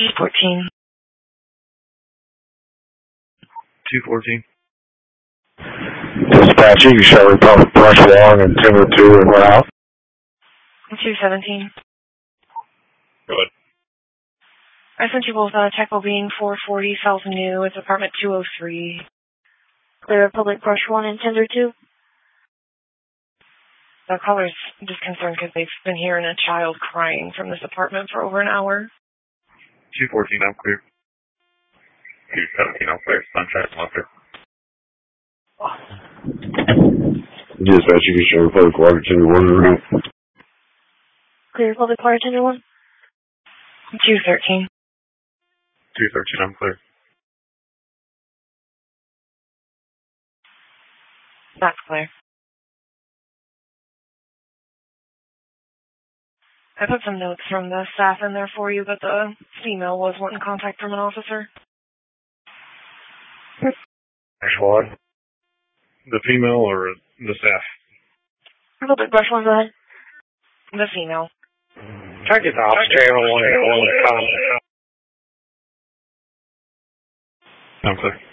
214. 214. Dispatching, Shelby Public Brush 1 and Timber 2 and route. 217. Go ahead. I sent you both Tech Being 440 South New. It's apartment 203. Clear Public Brush 1 and Tender 2. The caller's just concerned because they've been hearing a child crying from this apartment for over an hour. 214, I'm clear. 217, I'm clear. Sunshine Monster. Dispatching, Shelby Public Water Tender 1 and route. Clear Public Water Tender 1. 213. 213, I'm clear. That's clear. I put some notes from the staff in there for you, but the female was wanting contact from an officer. Brush 1. The female or the staff? Public Brush 1, go ahead. The female. Target ops, channel 1 and 1. I'm clear.